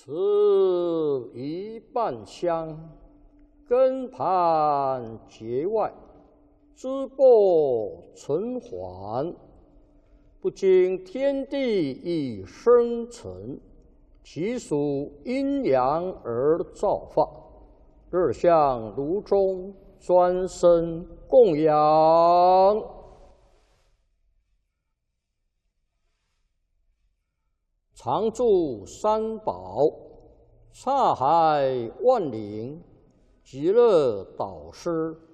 此一半香，根盘结外，枝播存缓，不经天地以生成，其属阴阳而造化。日向炉中，专生供养。常住三宝，刹海万灵，极乐导师。